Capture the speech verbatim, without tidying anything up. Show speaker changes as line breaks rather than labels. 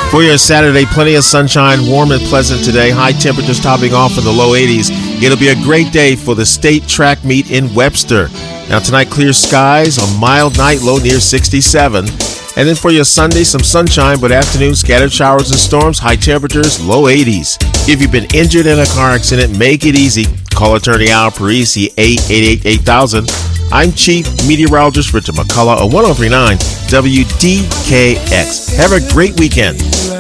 For your Saturday, plenty of sunshine, warm and pleasant today. High temperatures topping off in the low eighties. It'll be a great day for the state track meet in Webster. Now tonight, clear skies, a mild night, low near sixty-seven. And then for your Sunday, some sunshine, but afternoon, scattered showers and storms, high temperatures, low eighties. If you've been injured in a car accident, make it easy. Call attorney Al Parisi, eight eight eight, eight thousand. I'm Chief Meteorologist Richard McCullough of one oh three point nine W D K X. Have a great weekend.